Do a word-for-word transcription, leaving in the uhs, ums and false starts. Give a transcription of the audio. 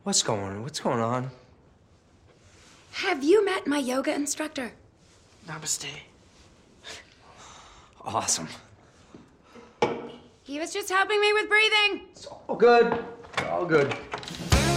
What's going What's going on? Have you met my yoga instructor? Namaste. Awesome. He was just helping me with breathing. It's all good. It's all good.